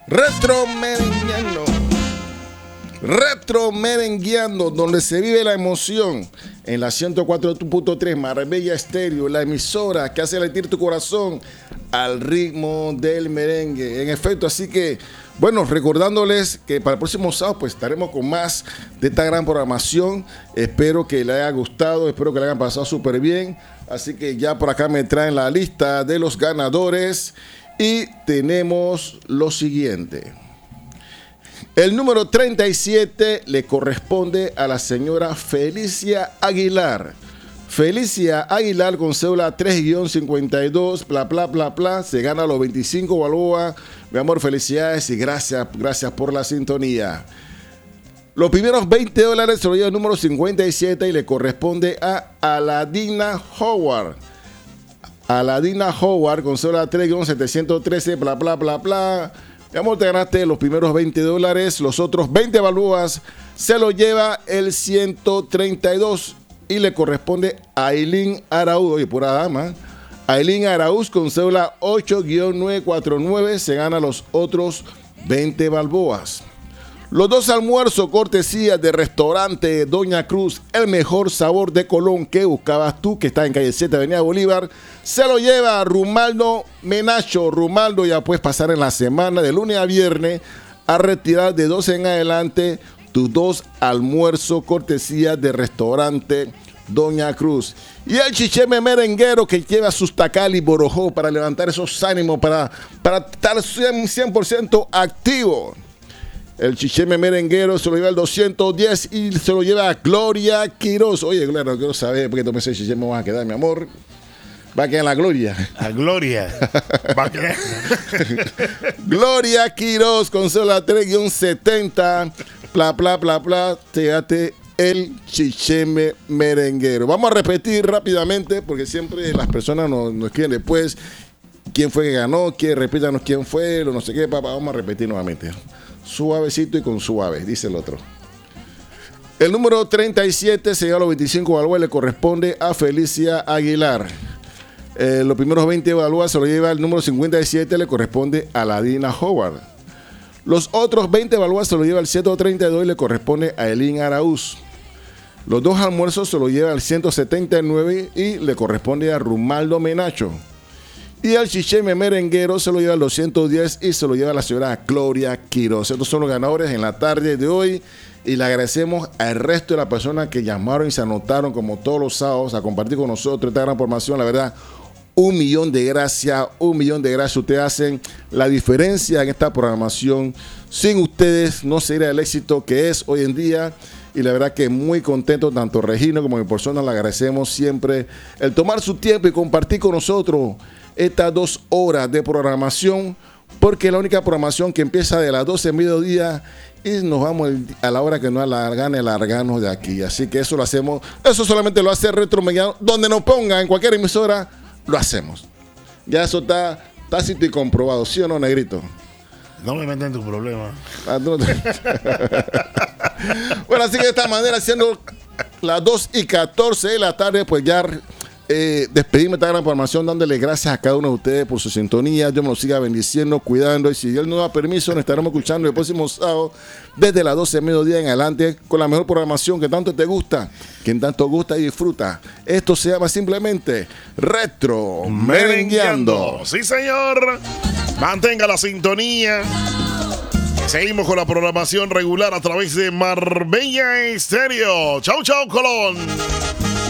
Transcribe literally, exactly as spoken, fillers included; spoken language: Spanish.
Retro Merengueando. Retro Merengueando, donde se vive la emoción. En la ciento cuatro punto tres Marbella Estéreo, la emisora que hace latir tu corazón al ritmo del merengue. En efecto, así que, bueno, recordándoles que para el próximo sábado pues estaremos con más de esta gran programación. Espero que les haya gustado, espero que le hayan pasado súper bien. Así que ya por acá me traen la lista de los ganadores y tenemos lo siguiente. El número treinta y siete le corresponde a la señora Felicia Aguilar. Felicia Aguilar con cédula tres cincuenta y dos, bla, bla, bla, bla. Se gana los veinticinco balboas. Mi amor, felicidades y gracias, gracias por la sintonía. Los primeros veinte dólares se lo lleva el número cincuenta y siete y le corresponde a Aladina Howard. Aladina Howard con cédula tres setecientos trece, bla, bla, bla, bla. Mi amor, te ganaste los primeros veinte dólares. Los otros veinte balboas se lo lleva el ciento treinta y dos y le corresponde a Aileen Araúz. Oye, pura dama. Aileen Araúz con cédula ocho nueve cuatro nueve se gana los otros veinte balboas. Los dos almuerzos cortesía de restaurante Doña Cruz, el mejor sabor de Colón que buscabas tú, que está en calle siete, Avenida Bolívar, se lo lleva Rumaldo Menacho. Rumaldo ya puedes pasar en la semana de lunes a viernes a retirar de doce en adelante tus dos almuerzos cortesía de restaurante Doña Cruz. Y el chicheme merenguero que lleva sus tacal y borojó para levantar esos ánimos, para, para estar cien por ciento activo. El chicheme merenguero se lo lleva el doscientos diez y se lo lleva a Gloria Quiroz. Oye, Gloria, no quiero saber por qué tomé ese chicheme, me vas a quedar, mi amor. Va a quedar en la Gloria. A Gloria. Va a quedar. Gloria Quiroz con cédula tres setenta. Bla, bla, bla, bla. Te llevaste el chicheme merenguero. Vamos a repetir rápidamente porque siempre las personas nos, nos quieren después. ¿Quién fue que ganó? ¿Quién? Repítanos quién fue. Lo no sé qué, papá. Vamos a repetir nuevamente. Suavecito y con suave, dice el otro. El número treinta y siete se lleva los veinticinco balboas, le corresponde a Felicia Aguilar. Eh, los primeros veinte balboas se lo lleva el número cincuenta y siete, le corresponde a Aladina Howard. Los otros veinte balboas se lo lleva el ciento treinta y dos y le corresponde a Aileen Araúz. Los dos almuerzos se lo lleva el ciento setenta y nueve y le corresponde a Rumaldo Menacho. Y el chicheme merenguero se lo lleva al doscientos diez y se lo lleva a la señora Gloria Quiroz. Estos son los ganadores en la tarde de hoy. Y le agradecemos al resto de las personas que llamaron y se anotaron como todos los sábados a compartir con nosotros esta gran información. La verdad, un millón de gracias, un millón de gracias. Ustedes hacen la diferencia en esta programación. Sin ustedes no sería el éxito que es hoy en día. Y la verdad que muy contento, tanto Regino como mi persona, le agradecemos siempre el tomar su tiempo y compartir con nosotros estas dos horas de programación, porque es la única programación que empieza de las doce de mediodía y nos vamos a la hora que nos alargan el largarnos de aquí. Así que eso lo hacemos, eso solamente lo hace Retro Merengueando, donde nos ponga en cualquier emisora, lo hacemos. Ya eso está tácito y comprobado, ¿sí o no, negrito? No me metas en tu problema. Ah, no, no. Bueno, así que de esta manera, siendo las dos y catorce de la tarde, pues ya eh, despedimos esta gran programación dándole gracias a cada uno de ustedes por su sintonía. Dios me lo siga bendiciendo, cuidando, y si Dios nos da permiso, nos estaremos escuchando el próximo sábado desde las doce de mediodía en adelante con la mejor programación que tanto te gusta, que tanto gusta y disfruta. Esto se llama simplemente Retro Merengueando. Sí, señor. Mantenga la sintonía. Seguimos con la programación regular a través de Marbella Estéreo. Chau, chau, Colón.